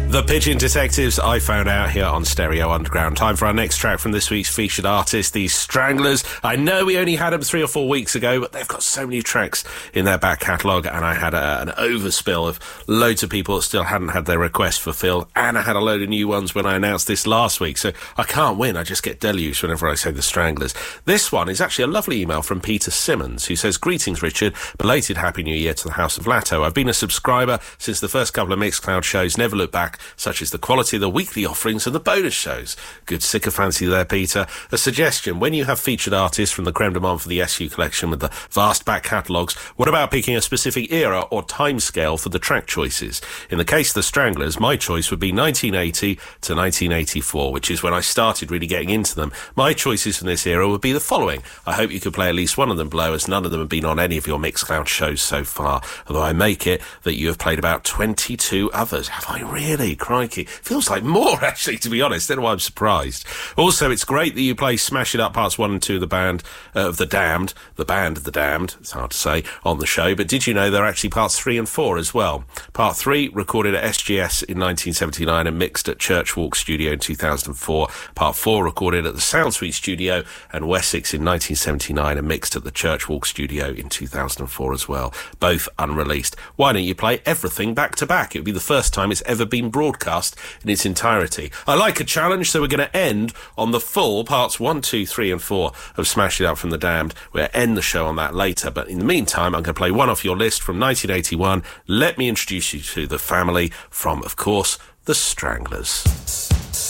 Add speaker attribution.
Speaker 1: The Pigeon Detectives, I found out here on Stereo Underground. Time for our next track from this week's featured artist, these Stranglers. I know we only had them 3 or 4 weeks ago, but they've got so many tracks in their back catalogue, and I had an overspill of loads of people that still hadn't had their requests fulfilled, and I had a load of new ones when I announced this last week, so I can't win. I just get deluged whenever I say the Stranglers. This one is actually a lovely email from Peter Simmons, who says, "Greetings, Richard. Belated Happy New Year to the House of Latto. I've been a subscriber since the first couple of Mixcloud shows. Never look back, such as the quality of the weekly offerings and the bonus shows." Good sycophancy there, Peter. A suggestion: when you have featured artists from the creme de menthe for the SU collection with the vast back catalogues, what about picking a specific era or time scale for the track choices? In the case of the Stranglers, my choice would be 1980 to 1984, which is when I started really getting into them. My choices from this era would be the following. I hope you could play at least one of them below, as none of them have been on any of your Mixcloud shows so far, although I make it that you have played about 22 others. Have I really? Crikey. Feels like more, actually, to be honest. Don't know why I'm surprised. Also, it's great that you play Smash It Up Parts 1 and 2 of the band of The Damned, the band of The Damned, it's hard to say, on the show, but did you know there are actually parts 3 and 4 as well? Part 3 recorded at SGS in 1979 and mixed at Church Walk Studio in 2004. Part 4 recorded at the Sound Suite Studio and Wessex in 1979 and mixed at the Church Walk Studio in 2004 as well. Both unreleased. Why don't you play everything back to back? It would be the first time it's ever been broadcast in its entirety. I like a challenge, so we're going to end on the full parts 1, 2, 3 and 4 of Smash It Up from The Damned. We'll end the show on that later, but in the meantime, I'm going to play one off your list from 1981. Let me introduce you to the family from, of course, the Stranglers.